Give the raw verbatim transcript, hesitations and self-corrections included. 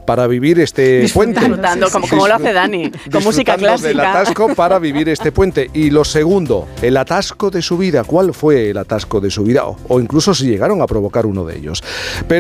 para vivir este puente. Disfrutando, como, como lo hace Dani, con música clásica. Del atasco para vivir este puente. Y lo segundo, el atasco de su vida. ¿Cuál fue el atasco de su vida? O, o incluso si llegaron a provocar uno de ellos. Pero